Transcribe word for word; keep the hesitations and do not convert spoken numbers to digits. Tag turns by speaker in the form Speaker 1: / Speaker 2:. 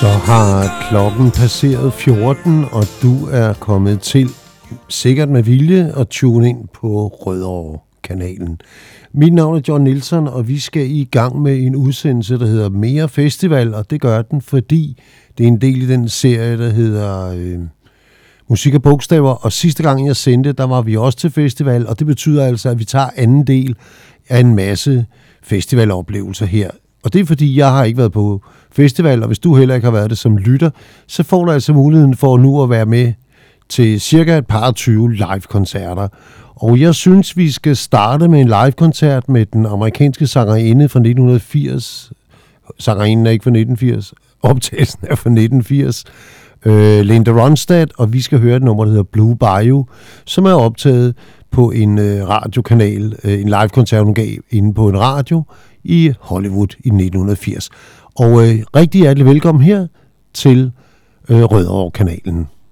Speaker 1: Så har klokken passeret fjorten, og du er kommet til, sikkert med vilje, at tune ind på Rødovre-kanalen. Mit navn er John Nielsen, og vi skal i gang med en udsendelse, der hedder Mere Festival, og det gør den, fordi det er en del i den serie, der hedder øh, Musik og Bogstaver, og sidste gang jeg sendte, der var vi også til festival, og det betyder altså, at vi tager anden del af en masse festivaloplevelser her. Og det er fordi, jeg har ikke været på festival, og hvis du heller ikke har været det som lytter, så får du altså muligheden for nu at være med til cirka et par tyve live-koncerter. Og jeg synes, vi skal starte med en live-koncert med den amerikanske sangerinde fra nitten firs. Sangerinden er ikke fra nitten firs. Optagelsen er fra nitten firs. Øh, Linda Ronstadt, og vi skal høre et nummer, der hedder Blue Bayou, som er optaget på en øh, radiokanal, øh, en live-koncert, hun gav inde på en radio i Hollywood i nitten firs. Og øh, rigtig hjertelig velkommen her til øh, Rødovre-kanalen.